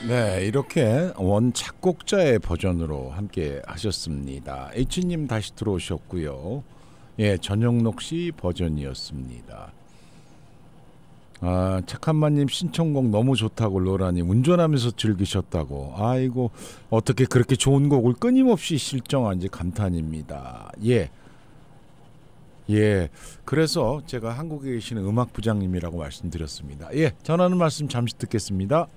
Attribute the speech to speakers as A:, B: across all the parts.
A: 네, 이렇게 원 작곡자의 버전으로 함께 하셨습니다. H님 다시 들어오셨고요. 예, 전영록 씨 버전이었습니다. 아, 착한마님 신청곡 너무 좋다고 로라님 운전하면서 즐기셨다고. 아이고, 어떻게 그렇게 좋은 곡을 끊임없이 실정한지 감탄입니다. 예, 예. 그래서 제가 한국에 계시는 음악부장님이라고 말씀드렸습니다. 예, 전하는 말씀 잠시 듣겠습니다.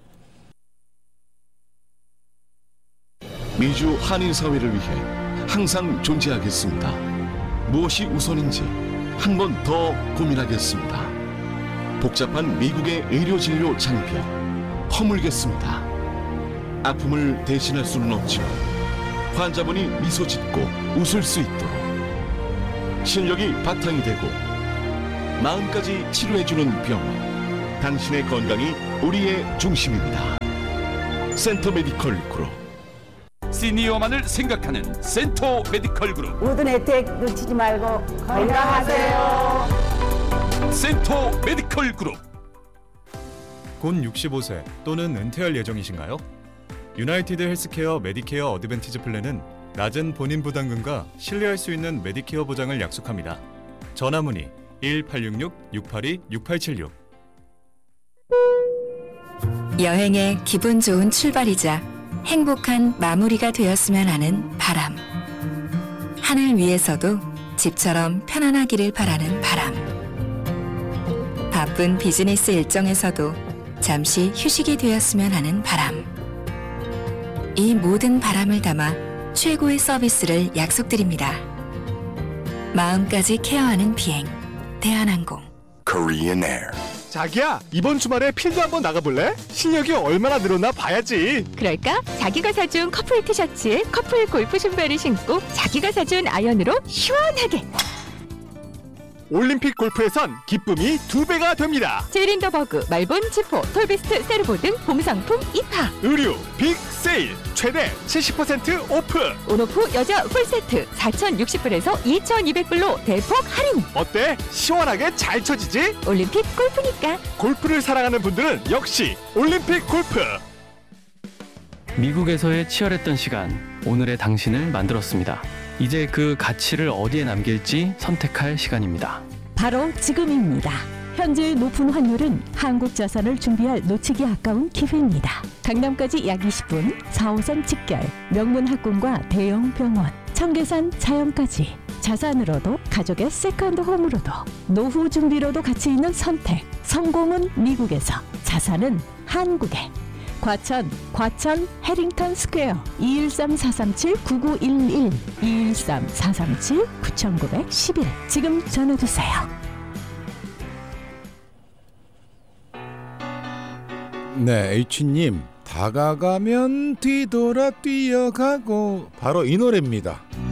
B: 미주 한인사회를 위해 항상 존재하겠습니다. 무엇이 우선인지 한 번 더 고민하겠습니다. 복잡한 미국의 의료진료 장벽 허물겠습니다. 아픔을 대신할 수는 없지만 환자분이 미소 짓고 웃을 수 있도록 실력이 바탕이 되고 마음까지 치료해주는 병원, 당신의 건강이 우리의 중심입니다. 센터 메디컬 그룹.
C: 시니어만을 생각하는 센터 메디컬 그룹.
D: 모든 혜택 놓치지 말고 건강하세요.
C: 센터 메디컬 그룹.
E: 곧 65세 또는 은퇴할 예정이신가요? 유나이티드 헬스케어 메디케어 어드밴티지 플랜은 낮은 본인 부담금과 신뢰할 수 있는 메디케어 보장을 약속합니다. 전화문의 1866-682-6876.
F: 여행의 기분 좋은 출발이자 행복한 마무리가 되었으면 하는 바람. 하늘 위에서도 집처럼 편안하기를 바라는 바람. 바쁜 비즈니스 일정에서도 잠시 휴식이 되었으면 하는 바람. 이 모든 바람을 담아 최고의 서비스를 약속드립니다. 마음까지 케어하는 비행, 대한항공.
G: Korean Air.
H: 자기야, 이번 주말에 필드 한번 나가볼래? 실력이 얼마나 늘었나 봐야지.
I: 그럴까? 자기가 사준 커플 티셔츠에 커플 골프 신발을 신고 자기가 사준 아이언으로 시원하게.
H: 올림픽 골프에선 기쁨이 2배가 됩니다.
I: 제린더버그, 말본, 지포, 톨비스트, 세르보 등 봄상품 입하.
H: 의류 빅 세일 최대 70% 오프.
I: 온오프 여자 풀세트 4,060불에서 2,200불로 대폭 할인.
H: 어때? 시원하게 잘 쳐지지?
I: 올림픽 골프니까.
H: 골프를 사랑하는 분들은 역시 올림픽 골프.
J: 미국에서의 치열했던 시간, 오늘의 당신을 만들었습니다. 이제 그 가치를 어디에 남길지 선택할 시간입니다.
K: 바로 지금입니다. 현재의 높은 환율은 한국 자산을 준비할 놓치기 아까운 기회입니다. 강남까지 약 20분, 4호선 직결, 명문 학군과 대형 병원, 청계산 자연까지. 자산으로도 가족의 세컨드 홈으로도 노후 준비로도 가치 있는 선택. 성공은 미국에서, 자산은 한국에. 과천 해링턴 스퀘어 213-437-9911 213-437-9911 지금 전화주세요.
A: 네, H님 다가가면 뒤돌아 뛰어가고 바로 이 노래입니다.